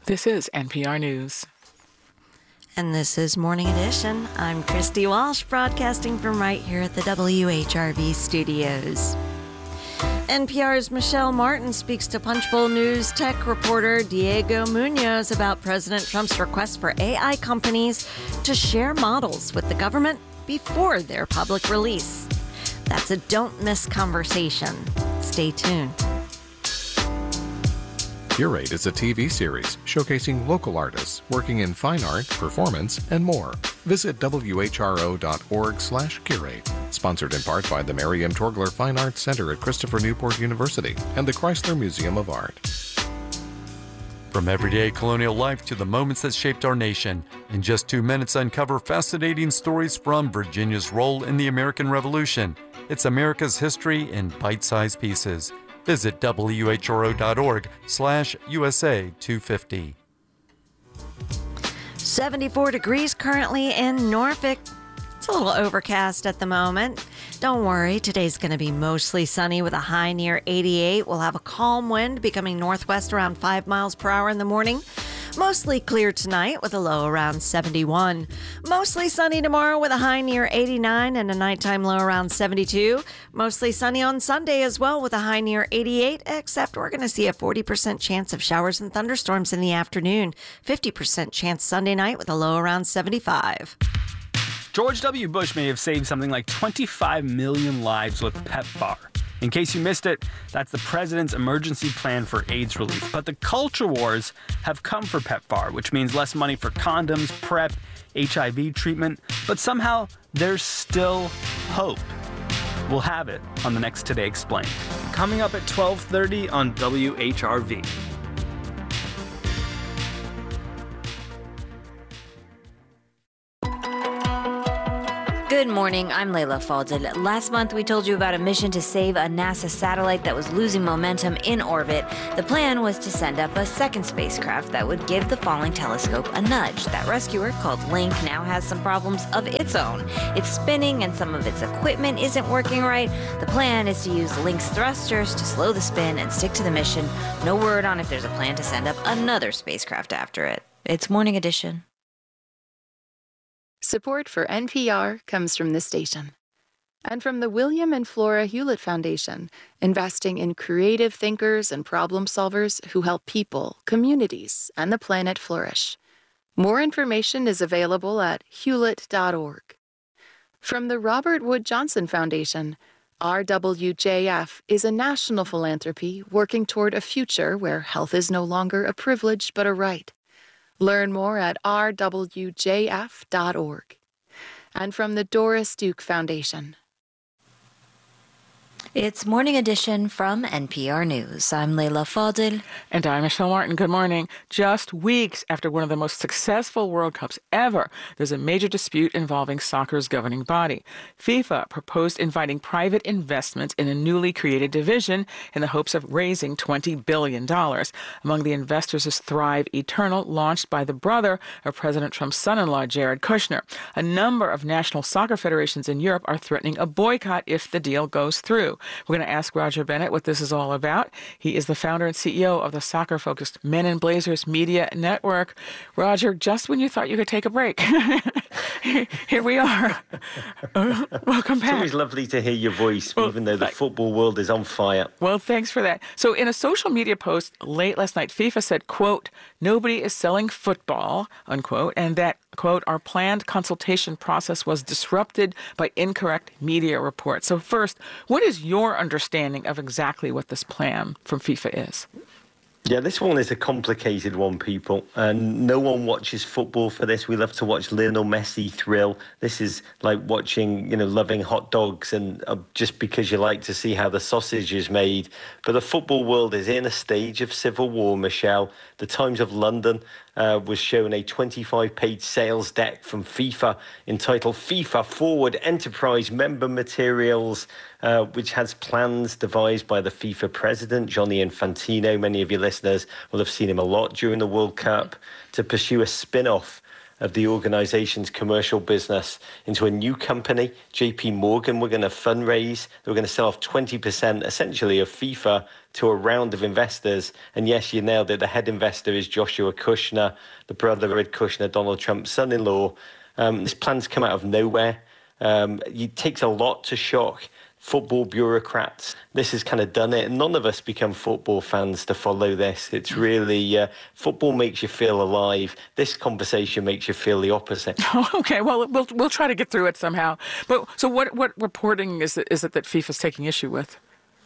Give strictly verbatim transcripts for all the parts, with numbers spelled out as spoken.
This is N P R News. And this is Morning Edition. I'm Christy Walsh, broadcasting from right here at the W H R V studios. N P R's Michelle Martin speaks to Punchbowl News tech reporter Diego Munoz about President Trump's request for A I companies to share models with the government before their public release. That's a don't miss conversation. Stay tuned. Curate is a T V series showcasing local artists working in fine art, performance, and more. Visit W H R O dot org slash curate. Sponsored in part by the Mary M. Torgler Fine Arts Center at Christopher Newport University and the Chrysler Museum of Art. From everyday colonial life to the moments that shaped our nation, in just two minutes uncover fascinating stories from Virginia's role in the American Revolution. It's America's history in bite-sized pieces. Visit W H R O dot org slash U S A two fifty. seventy-four degrees currently in Norfolk. It's a little overcast at the moment. Don't worry, today's going to be mostly sunny with a high near eighty-eight. We'll have a calm wind becoming northwest around five miles per hour in the morning. Mostly clear tonight with a low around seventy-one. Mostly sunny tomorrow with a high near eighty-nine and a nighttime low around seventy-two. Mostly sunny on Sunday as well with a high near eighty-eight, except we're going to see a forty percent chance of showers and thunderstorms in the afternoon. fifty percent chance Sunday night with a low around seventy-five. George W. Bush may have saved something like twenty-five million lives with PEPFAR. In case you missed it, that's the president's emergency plan for AIDS relief. But the culture wars have come for PEPFAR, which means less money for condoms, PrEP, H I V treatment. But somehow, there's still hope. We'll have it on the next Today Explained. Coming up at twelve thirty on W H R V. Good morning, I'm Layla Falded. Last month we told you about a mission to save a NASA satellite that was losing momentum in orbit. The plan was to send up a second spacecraft that would give the falling telescope a nudge. That rescuer, called Link, now has some problems of its own. It's spinning and some of its equipment isn't working right. The plan is to use Link's thrusters to slow the spin and stick to the mission. No word on if there's a plan to send up another spacecraft after it. It's Morning Edition. Support for N P R comes from this station and from the William and Flora Hewlett Foundation, investing in creative thinkers and problem solvers who help people, communities, and the planet flourish. More information is available at hewlett dot org. From the Robert Wood Johnson Foundation, R W J F is a national philanthropy working toward a future where health is no longer a privilege but a right. Learn more at r w j f dot org. And from the Doris Duke Foundation. It's Morning Edition from N P R News. I'm Layla Faldil. And I'm Michelle Martin. Good morning. Just weeks after one of the most successful World Cups ever, there's a major dispute involving soccer's governing body. FIFA proposed inviting private investment in a newly created division in the hopes of raising twenty billion dollars. Among the investors is Thrive Eternal, launched by the brother of President Trump's son-in-law, Jared Kushner. A number of national soccer federations in Europe are threatening a boycott if the deal goes through. We're going to ask Roger Bennett what this is all about. He is the founder and C E O of the soccer-focused Men in Blazers Media Network. Roger, just when you thought you could take a break, here we are. Uh, welcome back. It's always lovely to hear your voice, well, even though the football world is on fire. Well, thanks for that. So in a social media post late last night, FIFA said, quote, nobody is selling football, unquote, and that, quote, our planned consultation process was disrupted by incorrect media reports. So first, what is your understanding of exactly what this plan from FIFA is? Yeah, this one is a complicated one, people. And no one watches football for this. We love to watch Lionel Messi thrill. This is like watching, you know, loving hot dogs and uh, just because you like to see how the sausage is made. But the football world is in a stage of civil war, Michelle. The Times of London uh, was shown a twenty-five page sales deck from FIFA entitled FIFA Forward Enterprise Member Materials, uh, which has plans devised by the FIFA president, Gianni Infantino. Many of your listeners will have seen him a lot during the World Cup, to pursue a spin-off of the organization's commercial business into a new company, J P Morgan. We're going to fundraise. We're going to sell off twenty percent, essentially, of FIFA to a round of investors. And yes, you nailed it. The head investor is Joshua Kushner, the brother of Ed Kushner, Donald Trump's son-in-law. Um, this plan's come out of nowhere. Um, it takes a lot to shock football bureaucrats. This has kind of done it. And none of us become football fans to follow this. It's really, uh, football makes you feel alive. This conversation makes you feel the opposite. Oh, okay, well, we'll we'll try to get through it somehow. But so what, what reporting is it, is it that FIFA's taking issue with?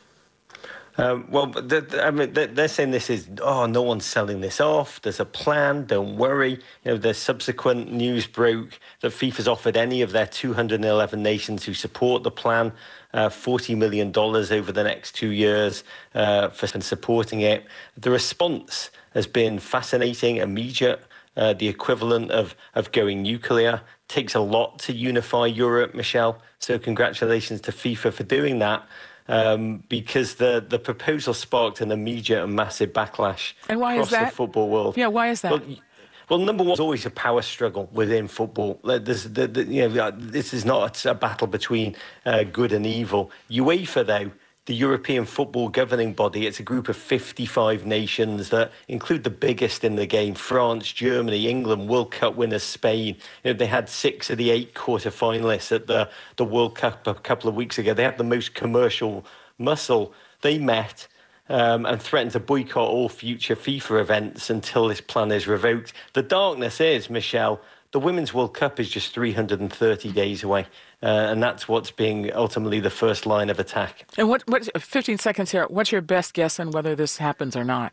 Um, well, the, the, I mean, they're saying this is, oh, no one's selling this off. There's a plan. Don't worry. You know, the subsequent news broke that FIFA's offered any of their two hundred eleven nations who support the plan uh, forty million dollars over the next two years uh, for supporting it. The response has been fascinating, immediate. Uh, the equivalent of, of going nuclear. Takes a lot to unify Europe, Michelle. So congratulations to FIFA for doing that. Um, because the, the proposal sparked an immediate and massive backlash and why across is that? the football world. Yeah, why is that? Well, well number one, there's always a power struggle within football. There's, the, the, you know, this is not a battle between uh, good and evil. UEFA, though, the European football governing body, it's a group of fifty-five nations that include the biggest in the game: France, Germany, England, World Cup winners, Spain. You know, they had six of the eight quarter-finalists at the, the World Cup a couple of weeks ago. They have the most commercial muscle. They met um, and threatened to boycott all future FIFA events until this plan is revoked. The darkness is, Michelle, the Women's World Cup is just three hundred thirty days away. Uh, and that's what's being ultimately the first line of attack. And what, what, fifteen seconds here, what's your best guess on whether this happens or not?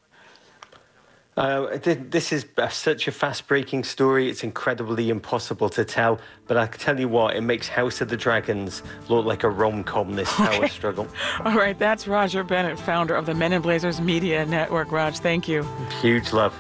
Uh, this is such a fast-breaking story. It's incredibly impossible to tell. But I can tell you what, it makes House of the Dragons look like a rom-com, this okay. power struggle. All right, that's Roger Bennett, founder of the Men in Blazers Media Network. Raj, thank you. Huge love.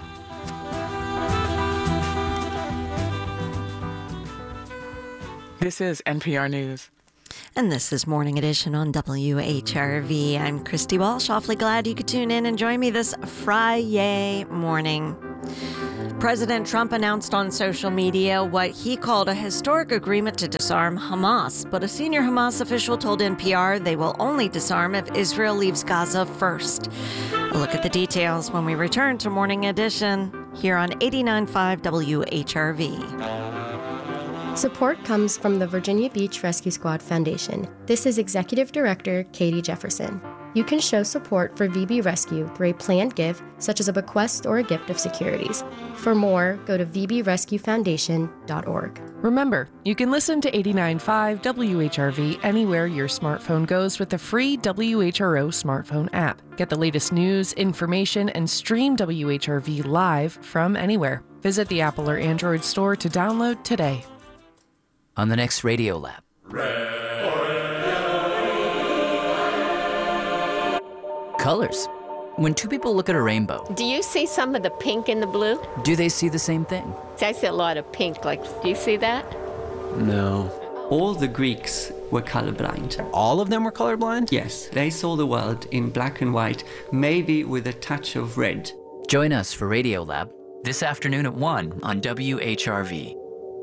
This is N P R News. And this is Morning Edition on W H R V. I'm Christy Walsh. Awfully glad you could tune in and join me this Friday morning. President Trump announced on social media what he called a historic agreement to disarm Hamas, but a senior Hamas official told N P R they will only disarm if Israel leaves Gaza first. A look at the details when we return to Morning Edition here on eighty-nine point five W H R V. Support comes from the Virginia Beach Rescue Squad Foundation. This is Executive Director Katie Jefferson. You can show support for V B Rescue through a planned gift, such as a bequest or a gift of securities. For more, go to v b rescue foundation dot org. Remember, you can listen to eighty-nine point five W H R V anywhere your smartphone goes with the free W H R O smartphone app. Get the latest news, information, and stream W H R V live from anywhere. Visit the Apple or Android store to download today. On the next Radio Lab. Colors. When two people look at a rainbow, Do you see some of the pink in the blue? do they see the same thing? See, I see a lot of pink. Like, do you see that? No. All the Greeks were colorblind. All of them were colorblind? Yes. They saw the world in black and white, maybe with a touch of red. Join us for Radio Lab this afternoon at one on W H R V.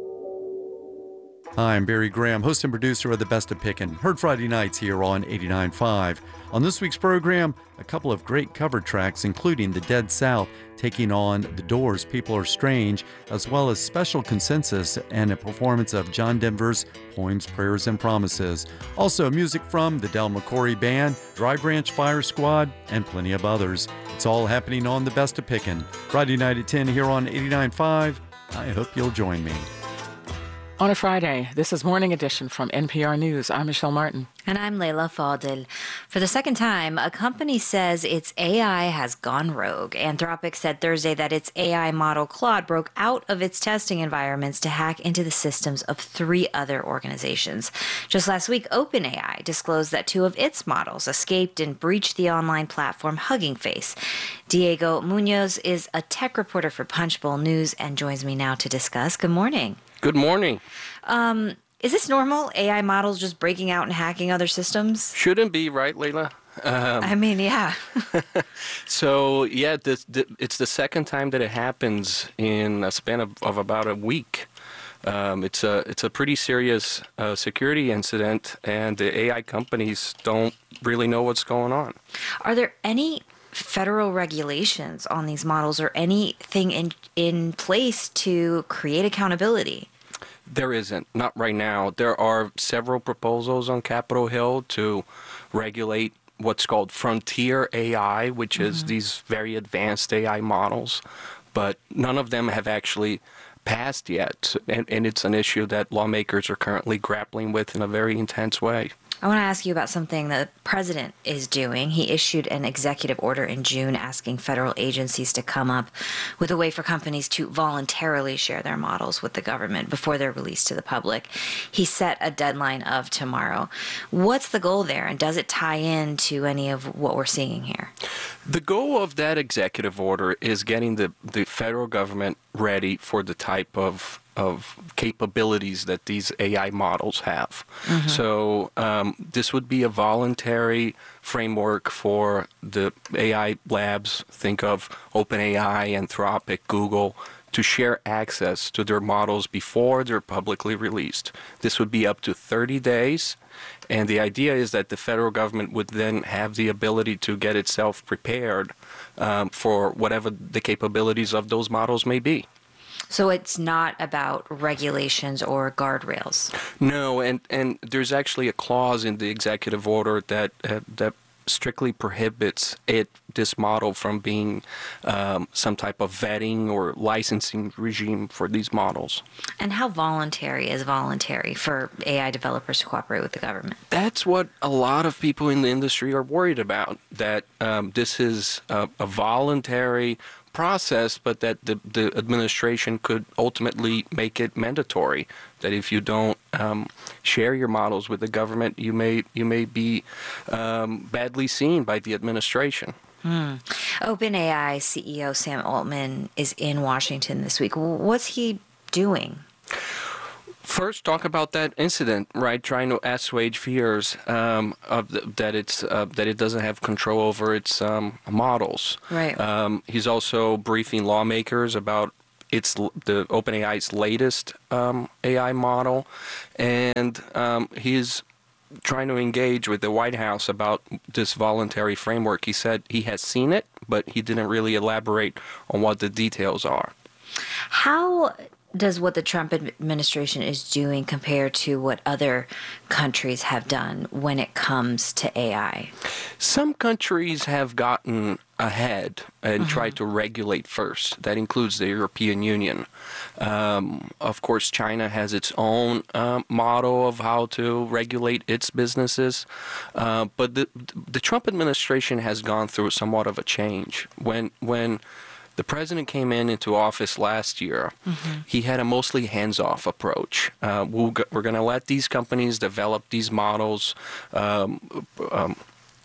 Hi, I'm Barry Graham, host and producer of The Best of Pickin', heard Friday nights here on eighty-nine point five. On this week's program, a couple of great cover tracks, including The Dead South, taking on The Doors' People Are Strange, as well as Special Consensus and a performance of John Denver's Poems, Prayers, and Promises. Also, music from the Del McCoury Band, Dry Branch Fire Squad, and plenty of others. It's all happening on The Best of Pickin', Friday night at ten here on eighty-nine point five. I hope you'll join me. On a Friday, this is Morning Edition from N P R News. I'm Michelle Martin. And I'm Leila Fadel. For the second time, a company says its A I has gone rogue. Anthropic said Thursday that its A I model Claude broke out of its testing environments to hack into the systems of three other organizations. Just last week, OpenAI disclosed that two of its models escaped and breached the online platform Hugging Face. Diego Munoz is a tech reporter for Punchbowl News and joins me now to discuss. Good morning. Good morning. Um, is this normal? A I models just breaking out and hacking other systems? Shouldn't be, right, Layla? Um, I mean, yeah. so, yeah, this, the, it's the second time that it happens in a span of, of about a week. Um, it's a it's a pretty serious uh, security incident, and the A I companies don't really know what's going on. Are there any federal regulations on these models or anything in in place to create accountability? There isn't, not right now. There are several proposals on Capitol Hill to regulate what's called frontier A I, which mm-hmm. is these very advanced A I models, but none of them have actually passed yet, and, and it's an issue that lawmakers are currently grappling with in a very intense way. I want to ask you about something the president is doing. He issued an executive order in June asking federal agencies to come up with a way for companies to voluntarily share their models with the government before they're released to the public. He set a deadline of tomorrow. What's the goal there, and does it tie into any of what we're seeing here? The goal of that executive order is getting the, the federal government ready for the type of of capabilities that these A I models have. Mm-hmm. So um, this would be a voluntary framework for the A I labs, think of OpenAI, Anthropic, Google, to share access to their models before they're publicly released. This would be up to thirty days, and the idea is that the federal government would then have the ability to get itself prepared um, for whatever the capabilities of those models may be. So it's not about regulations or guardrails? No, and, and there's actually a clause in the executive order that uh, that strictly prohibits it this model from being um, some type of vetting or licensing regime for these models. And how voluntary is voluntary for A I developers to cooperate with the government? That's what a lot of people in the industry are worried about, that um, this is a, a voluntary process, but that the, the administration could ultimately make it mandatory, that if you don't um, share your models with the government, you may you may be um, badly seen by the administration. Hmm. OpenAI C E O Sam Altman is in Washington this week. What's he doing? First, talk about that incident, right? Trying to assuage fears um, of the, that it's uh, that it doesn't have control over its um, models. Right. Um, he's also briefing lawmakers about its the OpenAI's latest um, A I model, and um, he's trying to engage with the White House about this voluntary framework. He said he has seen it, but he didn't really elaborate on what the details are. How does what the Trump administration is doing compare to what other countries have done when it comes to A I? Some countries have gotten ahead and Mm-hmm. tried to regulate first. That includes the European Union. Um, of course, China has its own uh, model of how to regulate its businesses. Uh, but the, the Trump administration has gone through somewhat of a change. When when the president came in into office last year, mm-hmm. he had a mostly hands-off approach. Uh, we'll, we're going to let these companies develop these models. Um, um,